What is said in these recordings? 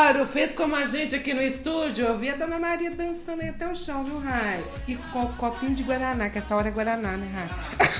Adoro! Fez como a gente aqui no estúdio. Eu vi a Dona Maria dançando aí até o chão, viu, Rai? E com o copinho de Guaraná, que essa hora é Guaraná, né, Rai?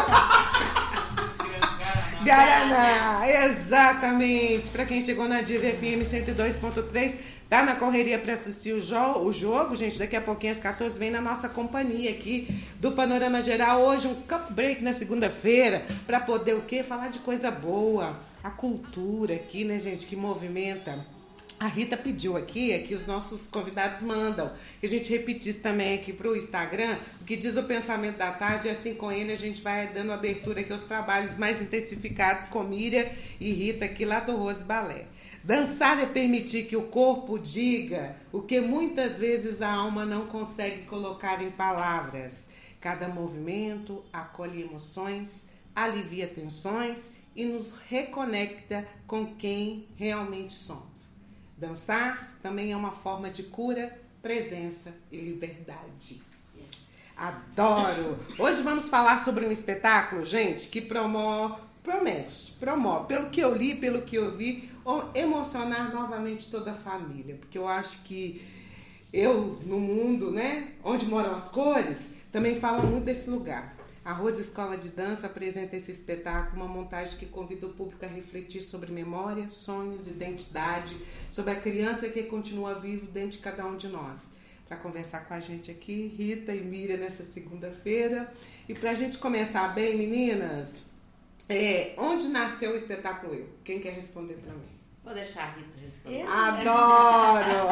Guaraná, exatamente. Para quem chegou na Diva FM 102.3, tá na correria para assistir o jogo, gente. Daqui a pouquinho às 14 vem na nossa companhia aqui do Panorama Geral. Hoje um coffee break na segunda-feira para poder o quê? Falar de coisa boa, a cultura aqui, né, gente, que movimenta. A Rita pediu aqui, que os nossos convidados mandam, que a gente repetisse também aqui para o Instagram, o que diz o Pensamento da Tarde, e assim com ele a gente vai dando abertura aqui aos trabalhos mais intensificados com Miriam e Rita aqui lá do Rose Balé. Dançar é permitir que o corpo diga o que muitas vezes a alma não consegue colocar em palavras. Cada movimento acolhe emoções, alivia tensões e nos reconecta com quem realmente somos. Dançar também é uma forma de cura, presença e liberdade. Adoro! Hoje vamos falar sobre um espetáculo, gente, que promove, pelo que eu li, pelo que eu vi, emocionar novamente toda a família. Porque eu acho que eu, no mundo, né, onde moram as cores, também falo muito desse lugar. A Rose Escola de Dança apresenta esse espetáculo, uma montagem que convida o público a refletir sobre memória, sonhos, identidade, sobre a criança que continua vivo dentro de cada um de nós. Para conversar com a gente aqui, Rita e Miriam, nessa segunda-feira. E para a gente começar bem, meninas, onde nasceu o espetáculo Eu? Quem quer responder para mim? Vou deixar a Rita responder. Adoro!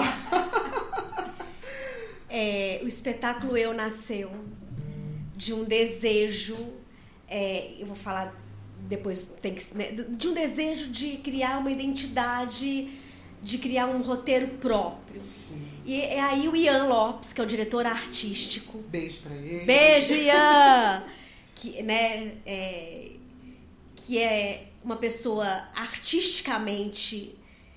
O espetáculo Eu nasceu de um desejo, eu vou falar depois, de um desejo de criar uma identidade, de criar um roteiro próprio. Sim. E é aí o Ian Lopes, que é o diretor artístico. Beijo pra ele. Beijo, Ian! Que é uma pessoa artisticamente,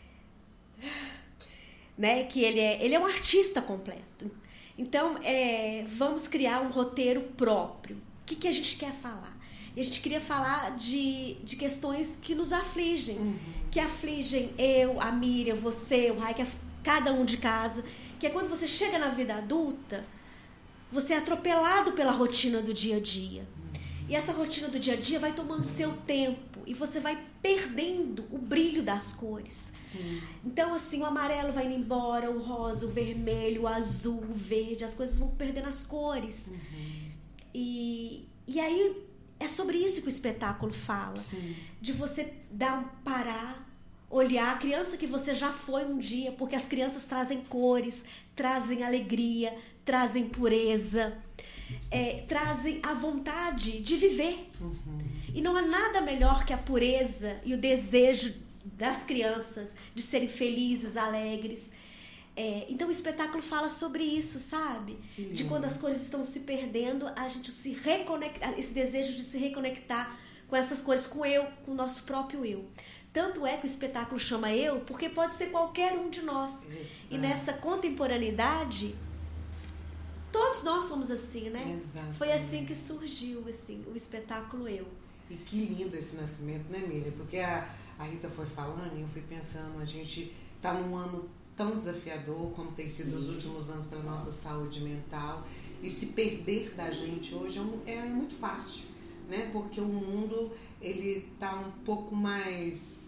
né? Que ele é um artista completo. Então, vamos criar um roteiro próprio. O que a gente quer falar? E a gente queria falar de questões que nos afligem. Que afligem eu, a Miriam, você, o Rai, cada um de casa. Que é quando você chega na vida adulta, você é atropelado pela rotina do dia a dia. E essa rotina do dia a dia vai tomando seu tempo. E você vai perdendo o brilho das cores. Sim. Então, assim, o amarelo vai indo embora, o rosa, o vermelho, o azul, o verde, as coisas vão perdendo as cores. E aí, é sobre isso que o espetáculo fala. Sim. De você parar, olhar a criança que você já foi um dia, porque as crianças trazem cores, trazem alegria, trazem pureza, trazem a vontade de viver. E não há nada melhor que a pureza e o desejo das crianças de serem felizes, alegres. Então o espetáculo fala sobre isso, sabe? De quando as cores estão se perdendo, a gente se reconectar, esse desejo de se reconectar com essas cores, com o nosso próprio eu. Tanto é que o espetáculo chama Eu, porque pode ser qualquer um de nós. E nessa contemporaneidade, todos nós somos assim, né? Exatamente. Foi assim que surgiu o espetáculo Eu. E que lindo esse nascimento, né, Miriam? Porque a Rita foi falando e eu fui pensando, a gente está num ano tão desafiador como tem sido os últimos anos para a nossa saúde mental. E se perder da gente hoje é muito fácil, né? Porque o mundo, ele está um pouco mais,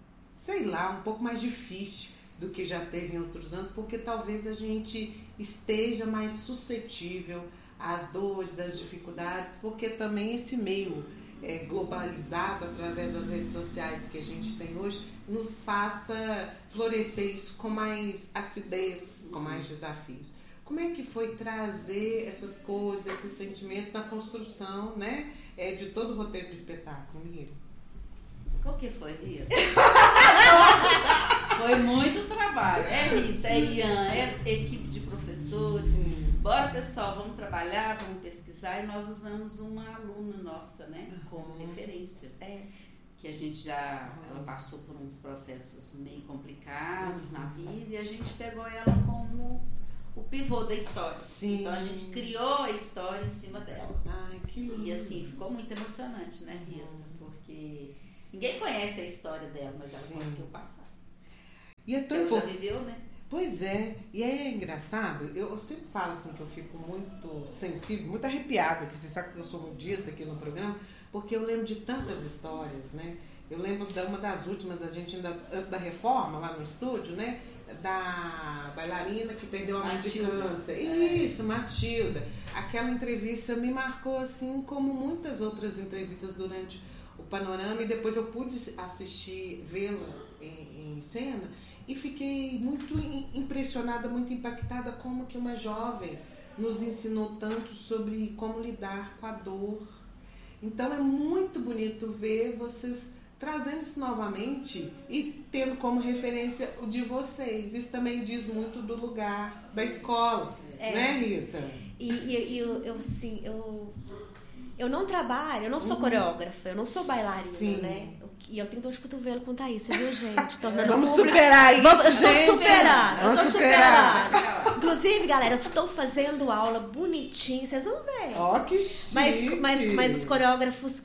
um pouco mais difícil do que já teve em outros anos, porque talvez a gente esteja mais suscetível às dores, às dificuldades, porque também esse meio globalizado através das redes sociais que a gente tem hoje nos faça florescer isso com mais acidez, com mais desafios. Como é que foi trazer essas coisas, esses sentimentos na construção, né, de todo o roteiro do espetáculo, Miriam? Como que foi, Rita? Foi muito trabalho. Rita, Ian, equipe de professores. Sim. Bora, pessoal, vamos trabalhar, vamos pesquisar. E nós usamos uma aluna nossa, né, como referência. Que a gente ela passou por uns processos meio complicados na vida e a gente pegou ela como o pivô da história. Sim. Então a gente criou a história em cima dela. Ai, que lindo. E assim, ficou muito emocionante, né, Rita? Porque ninguém conhece a história dela, mas ela conseguiu passar. E é tão Ela já viveu, né? Pois é, e é engraçado, eu sempre falo assim que eu fico muito sensível, muito arrepiada, que você sabe que eu sou muito disso aqui no programa, porque eu lembro de tantas histórias, né? Eu lembro de uma das últimas, a gente ainda, antes da reforma, lá no estúdio, né? Da bailarina que perdeu a mãe de câncer. Isso, Matilda. Aquela entrevista me marcou assim como muitas outras entrevistas durante o Panorama, e depois eu pude assistir, vê-la em cena, e fiquei muito impressionada, muito impactada como que uma jovem nos ensinou tanto sobre como lidar com a dor. Então é muito bonito ver vocês trazendo isso novamente e tendo como referência o de vocês. Isso também diz muito do lugar da escola, né, Rita? Eu não trabalho, eu não sou coreógrafa, eu não sou bailarina, Sim. né? E eu tenho dor de cotovelo quanto a isso, viu, gente? Vamos superar isso, eu gente. estou superando, Vamos eu estou superar. superando. Inclusive, galera, eu estou fazendo aula bonitinha, vocês vão ver. Ó, que chique. Mas os coreógrafos,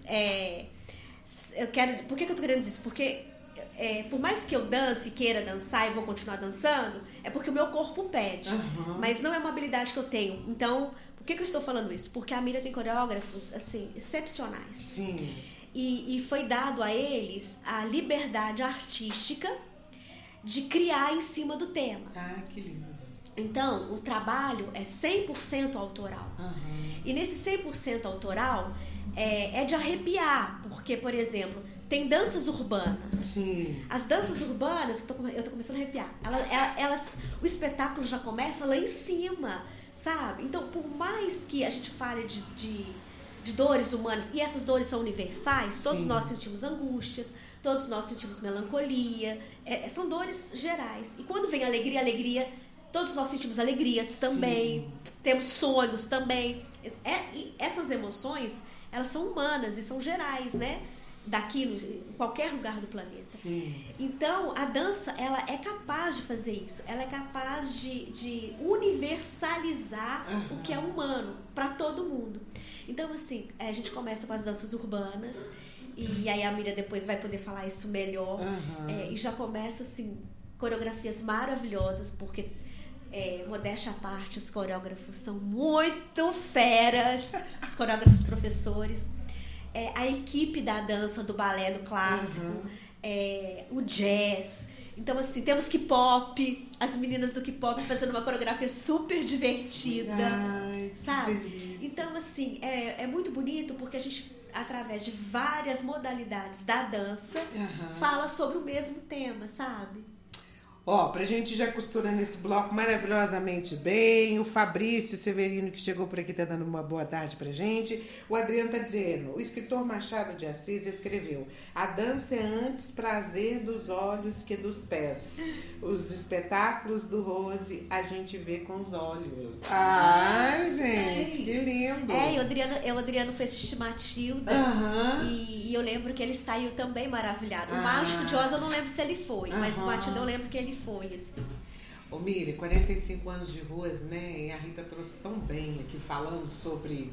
eu quero... Por que eu tô querendo dizer isso? Porque por mais que eu dance, queira dançar e vou continuar dançando, é porque o meu corpo pede. Uhum. Mas não é uma habilidade que eu tenho. Então, por que eu estou falando isso? Porque a Miriam tem coreógrafos, assim, excepcionais. Sim. E foi dado a eles a liberdade artística de criar em cima do tema. Ah, que lindo. Então, o trabalho é 100% autoral. Uhum. E nesse 100% autoral, é de arrepiar. Porque, por exemplo, tem danças urbanas. Sim. As danças urbanas, eu tô começando a arrepiar. O espetáculo já começa lá em cima, sabe? Então, por mais que a gente fale de dores humanas, e essas dores são universais, todos Sim. nós sentimos angústias, todos nós sentimos melancolia, são dores gerais. E quando vem alegria, todos nós sentimos alegrias também, sim. Temos sonhos também. E essas emoções, elas são humanas e são gerais, né? Daquilo, em qualquer lugar do planeta. Sim. Então, a dança, ela é capaz de fazer isso. Ela é capaz de universalizar o que é humano para todo mundo. Então, assim, a gente começa com as danças urbanas, e aí a Miriam depois vai poder falar isso melhor. E já começa, assim, coreografias maravilhosas, porque, modéstia à parte, os coreógrafos são muito feras, os coreógrafos professores. A equipe da dança, do balé, do clássico, o jazz. Então, assim, temos K-pop, as meninas do K-pop fazendo uma coreografia super divertida. Ai, sabe? Então, assim, é muito bonito porque a gente, através de várias modalidades da dança, fala sobre o mesmo tema, sabe? Ó, pra gente já costurando esse bloco maravilhosamente bem, o Fabrício Severino, que chegou por aqui, tá dando uma boa tarde pra gente. O Adriano tá dizendo, o escritor Machado de Assis escreveu: a dança é antes prazer dos olhos que dos pés. Os espetáculos do Rose a gente vê com os olhos. Ai, gente, que lindo. E o Adriano foi assistir Matilda, e eu lembro que ele saiu também maravilhado. O Mágico de Oz eu não lembro se ele foi, mas o Matilda eu lembro que ele foi, assim. Ô Miriam, 45 anos de ruas, né? E a Rita trouxe tão bem aqui falando sobre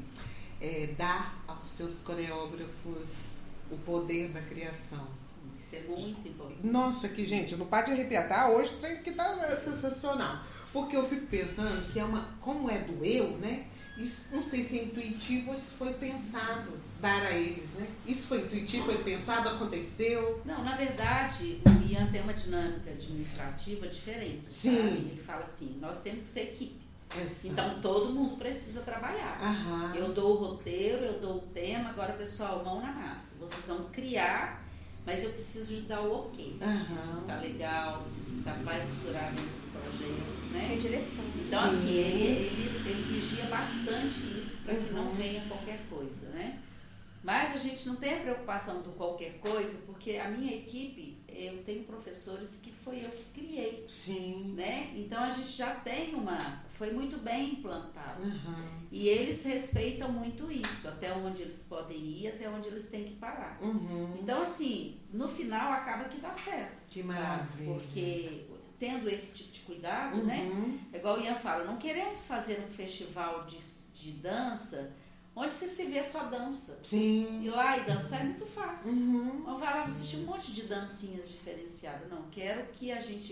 dar aos seus coreógrafos o poder da criação. Isso é muito importante. Nossa, que gente, não pode arrepiar, tá? Hoje tem que tá sensacional. Porque eu fico pensando que como é do eu, né? Isso, não sei se é intuitivo ou se foi pensado dar a eles, né? Isso foi intuitivo, foi pensado, aconteceu? Não, na verdade, o Ian tem uma dinâmica administrativa diferente, sim. Sabe? Ele fala assim, nós temos que ser equipe. Exato. Então, todo mundo precisa trabalhar. Eu dou o roteiro, eu dou o tema, agora, pessoal, mão na massa. Vocês vão criar, mas eu preciso de dar o ok. Se isso está legal, se isso vai costurar dentro do projeto, né? É direção. Então, sim. assim, ele vigia bastante isso para que não venha qualquer coisa, né? Mas a gente não tem a preocupação do qualquer coisa, porque a minha equipe, eu tenho professores que foi eu que criei. Sim. Né? Então a gente já tem foi muito bem implantado. E eles respeitam muito isso, até onde eles podem ir, até onde eles têm que parar. Então, assim, no final acaba que dá certo. Que maravilha. Porque tendo esse tipo de cuidado, né? É igual o Ian fala, não queremos fazer um festival de dança onde você se vê só dança. Sim. Ir lá e dançar é muito fácil. Vai lá assistir um monte de dancinhas diferenciadas. Não, quero que a gente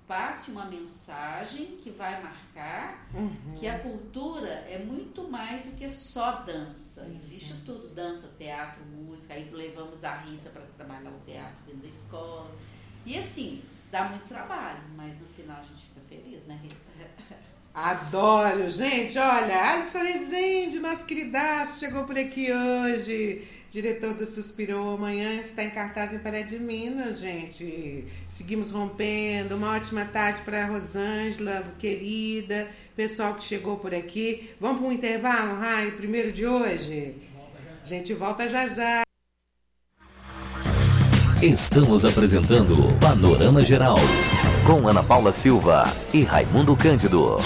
passe uma mensagem que vai marcar que a cultura é muito mais do que só dança. Existe tudo, dança, teatro, música, aí levamos a Rita para trabalhar o teatro dentro da escola. E assim, dá muito trabalho, mas no final a gente fica feliz, né, Rita? Adoro, gente. Olha, Alisson Rezende, nosso queridaço, chegou por aqui hoje. Diretor do Suspirou, amanhã está em cartaz em Paré de Minas, gente. Seguimos rompendo. Uma ótima tarde para a Rosângela, querida, pessoal que chegou por aqui. Vamos para um intervalo, Rai, primeiro de hoje? A gente volta já já. Estamos apresentando Panorama Geral, com Ana Paula Silva e Raimundo Cândido.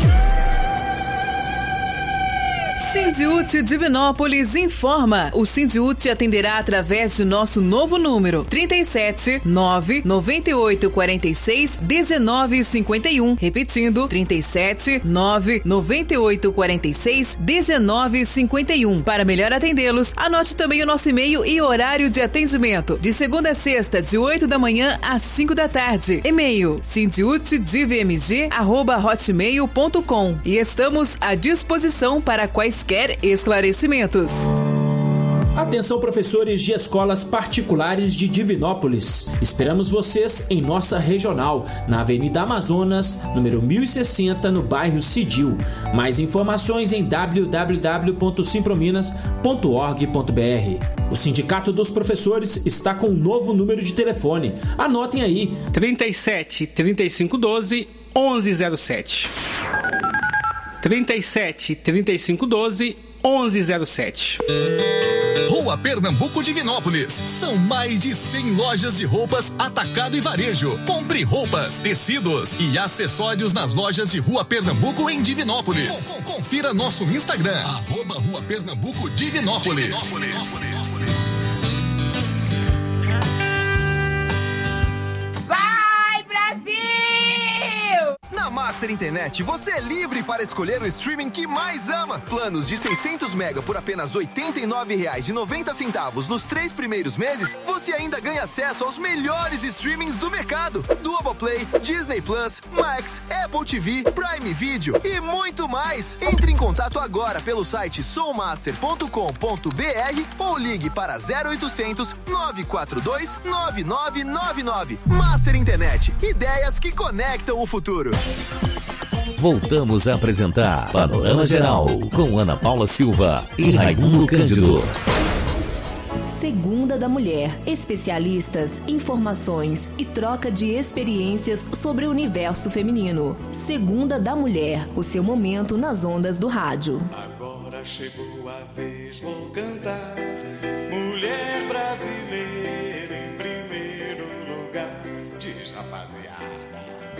Sindiúti Divinópolis informa. O Sindiúti atenderá através de nosso novo número 37 998 46 19 51. Repetindo, 37 998 46 19 51. Para melhor atendê-los, anote também o nosso e-mail e horário de atendimento. De segunda a sexta, de 8 da manhã às 5 da tarde. E-mail sindiutidivmg@hotmail.com. E estamos à disposição para quaisquer esclarecimentos. Atenção, professores de escolas particulares de Divinópolis. Esperamos vocês em nossa regional, na Avenida Amazonas, número 1060, no bairro Cidil. Mais informações em www.simprominas.org.br. O Sindicato dos Professores está com um novo número de telefone. Anotem aí: 37 3512 1107. 37 3512 1107. Rua Pernambuco, Divinópolis. São mais de 100 lojas de roupas, atacado e varejo. Compre roupas, tecidos e acessórios nas lojas de Rua Pernambuco em Divinópolis. Confira nosso Instagram, @Rua Pernambuco Divinópolis. Na Master Internet, você é livre para escolher o streaming que mais ama. Planos de 600 mega por apenas R$ 89,90 nos 3 primeiros meses, você ainda ganha acesso aos melhores streamings do mercado. Globoplay, Disney Plus, Max, Apple TV, Prime Video e muito mais. Entre em contato agora pelo site soulmaster.com.br ou ligue para 0800 942 9999. Master Internet, ideias que conectam o futuro. Voltamos a apresentar Panorama Geral, com Ana Paula Silva e Raimundo Cândido. Segunda da Mulher. Especialistas, informações e troca de experiências sobre o universo feminino. Segunda da Mulher, o seu momento nas ondas do rádio. Agora chegou a vez, vou cantar, mulher brasileira.